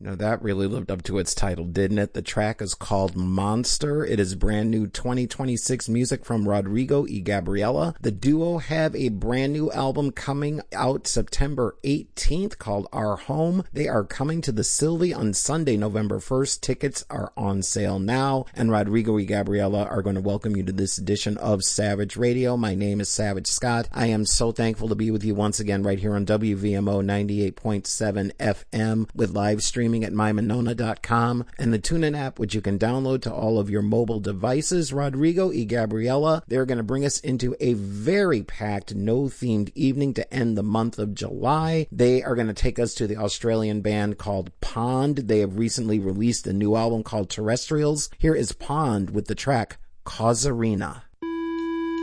Now that really lived up to its title, didn't it? The track is called Monster. It is brand new 2026 music from Rodrigo y Gabriela. The duo have a brand new album coming out September 18th called Our Home. They are coming to the Sylvie on Sunday, November 1st. Tickets are on sale now, and Rodrigo y Gabriela are going to welcome you to this edition of Savage Radio. My name is Savage Scott. I am so thankful to be with you once again right here on WVMO 98.7 FM with live streaming at mymonona.com and the TuneIn app, which you can download to all of your mobile devices. Rodrigo y Gabriela, they're going to bring us into a very packed, no-themed evening to end the month of July. They are going to take us to the Australian band called Pond. They have recently released a new album called Terrestrials. Here is Pond with the track Causerina.